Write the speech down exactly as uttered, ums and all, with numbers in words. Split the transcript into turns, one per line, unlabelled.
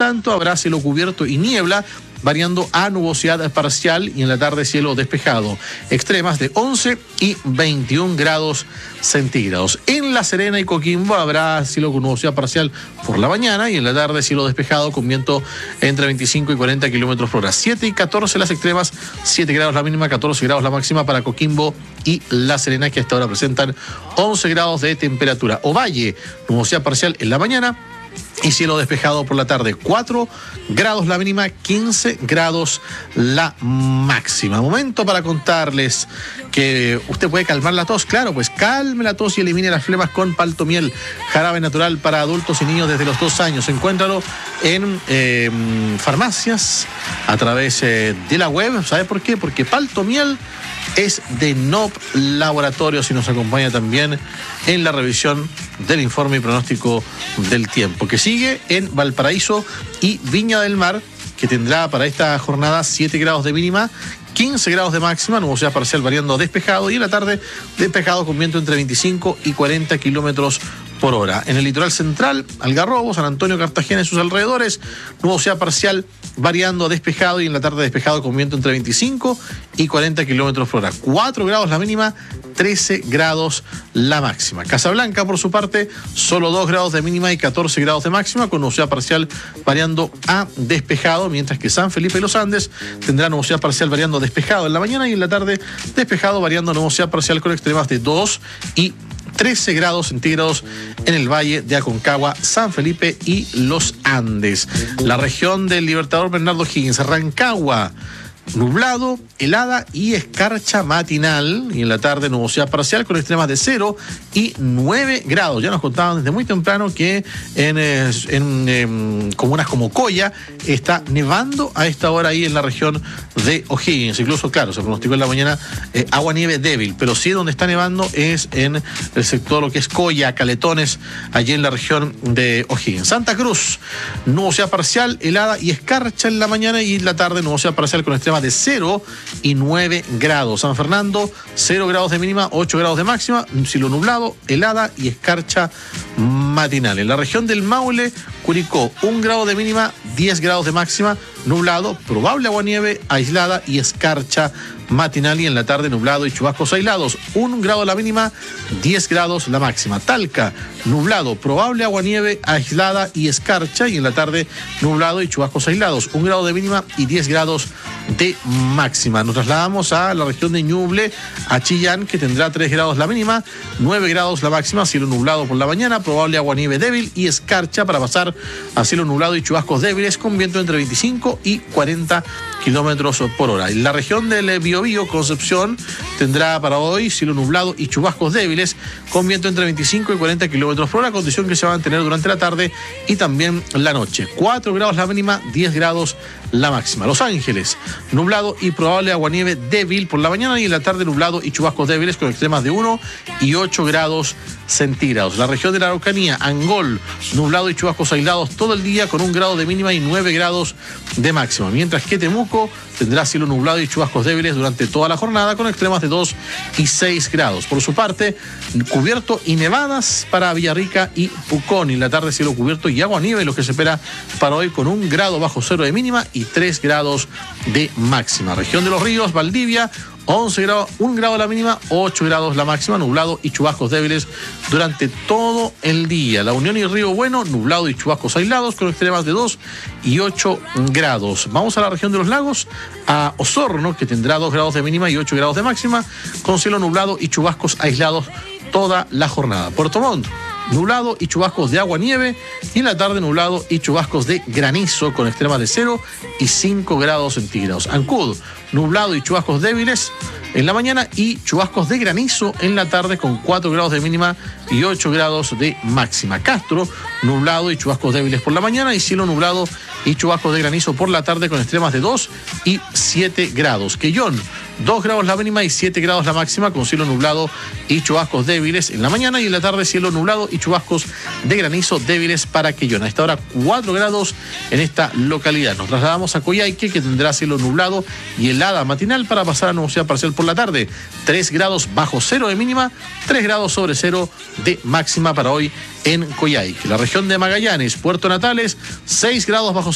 tanto, habrá cielo cubierto y niebla, variando a nubosidad parcial y en la tarde cielo despejado. Extremas de once y veintiún grados centígrados. En La Serena y Coquimbo habrá cielo con nubosidad parcial por la mañana y en la tarde cielo despejado con viento entre veinticinco y cuarenta kilómetros por hora. siete y catorce las extremas, siete grados la mínima, catorce grados la máxima para Coquimbo y La Serena, que hasta ahora presentan once grados de temperatura. Ovalle, nubosidad parcial en la mañana y cielo despejado por la tarde, cuatro grados la mínima, quince grados la máxima. Momento para contarles que usted puede calmar la tos. Claro, pues calme la tos y elimine las flemas con Paltomiel, jarabe natural para adultos y niños desde los dos años. Encuéntralo en eh, farmacias a través eh, de la web. ¿Sabe por qué? Porque Paltomiel es de N O P Laboratorios y nos acompaña también en la revisión del informe y pronóstico del tiempo, que sigue en Valparaíso y Viña del Mar, que tendrá para esta jornada siete grados de mínima, quince grados de máxima, nubosidad parcial variando a despejado y en la tarde despejado con viento entre veinticinco y cuarenta kilómetros por hora. En el litoral central, Algarrobo, San Antonio, Cartagena y sus alrededores, nubosidad parcial variando a despejado y en la tarde despejado con viento entre veinticinco y cuarenta kilómetros por hora. cuatro grados la mínima, trece grados la máxima. Casablanca, por su parte, solo dos grados de mínima y catorce grados de máxima, con nubosidad parcial variando a despejado, mientras que San Felipe y los Andes tendrán nubosidad parcial variando a despejado en la mañana y en la tarde despejado variando a nubosidad parcial con extremas de dos y trece grados centígrados en el Valle de Aconcagua, San Felipe y los Andes. La región del Libertador Bernardo Higgins, Rancagua, nublado, helada y escarcha matinal y en la tarde nubosidad parcial con extremas de cero y nueve grados. Ya nos contaban desde muy temprano que en, en, en comunas como Coya está nevando a esta hora ahí en la región de O'Higgins. Incluso, claro, se pronosticó en la mañana eh, agua nieve débil, pero sí donde está nevando es en el sector lo que es Coya, Caletones, allí en la región de O'Higgins. Santa Cruz, nubosidad parcial, helada y escarcha en la mañana y en la tarde nubosidad parcial con extremas de cero y nueve grados. San Fernando, cero grados de mínima, ocho grados de máxima, cielo nublado, helada y escarcha matinal. En la región del Maule, Curicó, un grado de mínima, diez grados de máxima, nublado, probable aguanieve aislada y escarcha matinal y en la tarde nublado y chubascos aislados, un grado la mínima, diez grados la máxima. Talca, nublado, probable aguanieve aislada y escarcha y en la tarde nublado y chubascos aislados, un grado de mínima y diez grados de máxima. Nos trasladamos a la región de Ñuble, a Chillán, que tendrá tres grados la mínima, nueve grados la máxima, cielo nublado por la mañana, probable aguanieve débil y escarcha para pasar a cielo nublado y chubascos débiles con viento entre veinticinco y cuarenta kilómetros por hora. En la región del Biobío, Concepción, tendrá para hoy cielo nublado y chubascos débiles con viento entre veinticinco y cuarenta kilómetros por hora, condición que se va a mantener durante la tarde y también la noche. cuatro grados la mínima, diez grados la máxima. Los Ángeles, nublado y probable aguanieve débil por la mañana y en la tarde nublado y chubascos débiles con extremas de uno y ocho grados centígrados. La región de la Araucanía, Angol, nublado y chubascos aislados todo el día con un grado de mínima y nueve grados de máxima. Mientras que Temuco tendrá cielo nublado y chubascos débiles durante toda la jornada con extremas de dos y seis grados. Por su parte, cubierto y nevadas para Villarrica y Pucón. Y en la tarde cielo cubierto y agua nieve, lo que se espera para hoy con un grado bajo cero de mínima y tres grados de máxima. Región de los Ríos, Valdivia, once grados, un grado la mínima, ocho grados la máxima, nublado y chubascos débiles durante todo el día. La Unión y Río Bueno, nublado y chubascos aislados con extremas de dos y ocho grados. Vamos a la región de los lagos, a Osorno, que tendrá dos grados de mínima y ocho grados de máxima, con cielo nublado y chubascos aislados toda la jornada. Puerto Montt, nublado y chubascos de agua nieve y en la tarde nublado y chubascos de granizo con extremas de cero y cinco grados centígrados. Ancud, nublado y chubascos débiles en la mañana y chubascos de granizo en la tarde con cuatro grados de mínima y ocho grados de máxima. Castro, nublado y chubascos débiles por la mañana y cielo nublado y chubascos de granizo por la tarde con extremas de dos y siete grados. Quellón, dos grados la mínima y siete grados la máxima con cielo nublado y chubascos débiles en la mañana y en la tarde cielo nublado y chubascos de granizo débiles para Quellón. A esta hora cuatro grados en esta localidad. Nos trasladamos a Coyhaique, que tendrá cielo nublado y helada matinal para pasar a nubosidad parcial por la tarde. tres grados bajo cero de mínima, tres grados sobre cero de máxima para hoy en Coyhaique. La región de Magallanes, Puerto Natales, seis grados bajo